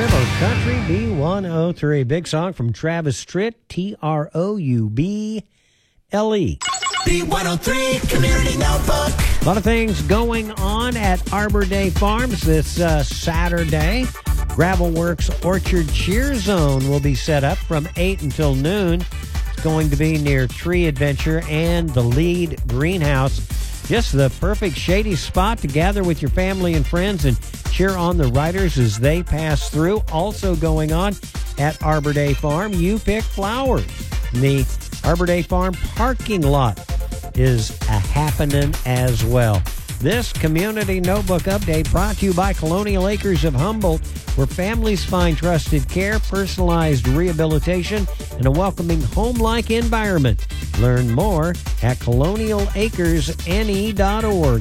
River Country B103. Big song from Travis Tritt, Trouble. B103 Community Notebook. A lot of things going on at Arbor Day Farms this Saturday. Gravelworks Orchard Cheer Zone will be set up from 8 until noon. It's going to be near Tree Adventure and the Lead Greenhouse. Just the perfect shady spot to gather with your family and friends and cheer on the riders as they pass through. Also going on at Arbor Day Farm, You Pick Flowers. The Arbor Day Farm parking lot is a happening as well. This Community Notebook update brought to you by Colonial Acres of Humboldt, where families find trusted care, personalized rehabilitation, and a welcoming home-like environment. Learn more at colonialacresne.org.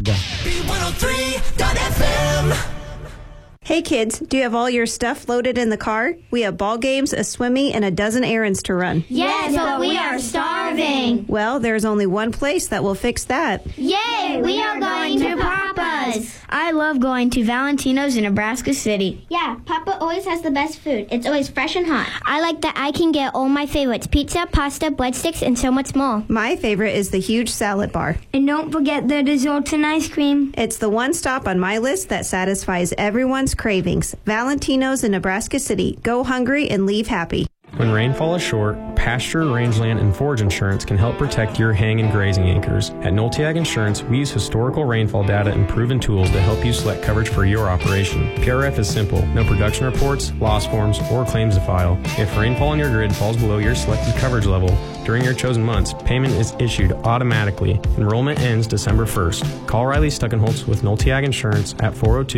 B103.FM. Hey kids, do you have all your stuff loaded in the car? We have ball games, a swimmy, and a dozen errands to run. Yes, but we are starving. Well, there's only one place that will fix that. Yay, we are going to Papa's. I love going to Valentino's in Nebraska City. Yeah, Papa always has the best food. It's always fresh and hot. I like that I can get all my favorites, pizza, pasta, breadsticks, and so much more. My favorite is the huge salad bar. And don't forget the desserts and ice cream. It's the one stop on my list that satisfies everyone's cravings. Valentino's in Nebraska City. Go hungry and leave happy. When rainfall is short, pasture, rangeland, and forage insurance can help protect your hang and grazing acres. At Nolteag Insurance, we use historical rainfall data and proven tools to help you select coverage for your operation. PRF is simple. No production reports, loss forms, or claims to file. If rainfall on your grid falls below your selected coverage level during your chosen months, payment is issued automatically. Enrollment ends December 1st. Call Riley Stuckenholtz with Nolteag Insurance at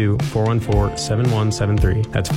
402-414-7173. That's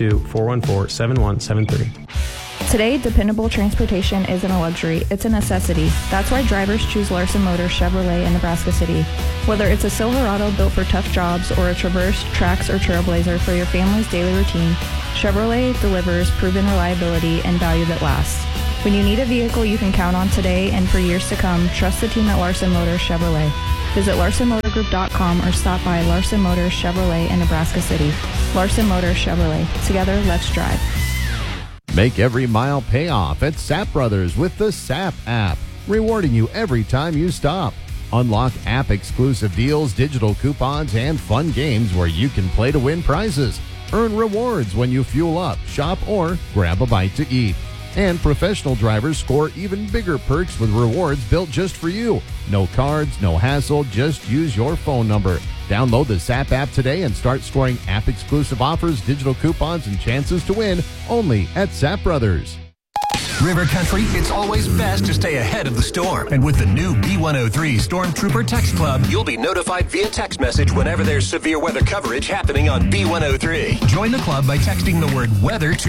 402-414-7173. Today, dependable transportation isn't a luxury, it's a necessity. That's why drivers choose Larson Motors Chevrolet in Nebraska City. Whether it's a Silverado built for tough jobs or a Traverse, Trax, or Trailblazer for your family's daily routine, Chevrolet delivers proven reliability and value that lasts. When you need a vehicle you can count on today and for years to come, trust the team at Larson Motors Chevrolet. Visit LarsonMotorGroup.com or stop by Larson Motors Chevrolet in Nebraska City. Larson Motors Chevrolet. Together, let's drive. Make every mile pay off at Sap Brothers with the Sap app, rewarding you every time you stop. Unlock app-exclusive deals, digital coupons, and fun games where you can play to win prizes. Earn rewards when you fuel up, shop, or grab a bite to eat. And professional drivers score even bigger perks with rewards built just for you. No cards, no hassle, just use your phone number. Download the SAP app today and start scoring app-exclusive offers, digital coupons, and chances to win only at Sap Brothers. River Country, it's always best to stay ahead of the storm. And with the new B103 Stormtrooper Text Club, you'll be notified via text message whenever there's severe weather coverage happening on B103. Join the club by texting the word weather to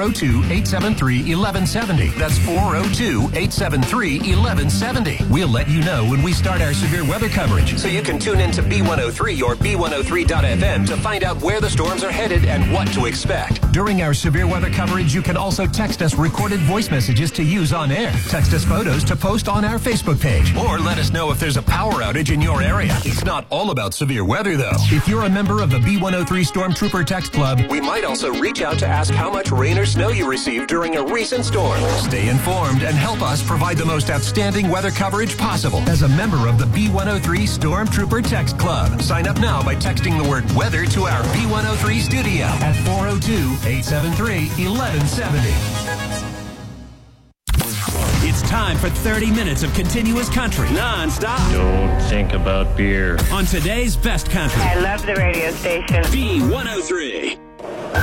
402-873-1170. That's 402-873-1170. We'll let you know when we start our severe weather coverage, so you can tune in to B103 or B103.FM to find out where the storms are headed and what to expect. During our severe weather coverage, you can also text us recorded voice messages to use on air. Text us photos to post on our Facebook page. Or let us know if there's a power outage in your area. It's not all about severe weather, though. If you're a member of the B103 Stormtrooper Text Club, we might also reach out to ask how much rain or snow you received during a recent storm. Stay informed and help us provide the most outstanding weather coverage possible as a member of the B103 Stormtrooper Text Club. Sign up now by texting the word weather to our B103 studio at 402-873-1170. It's time for 30 minutes of continuous country, non-stop. Don't think about beer. On today's best country. I love the radio station. B103.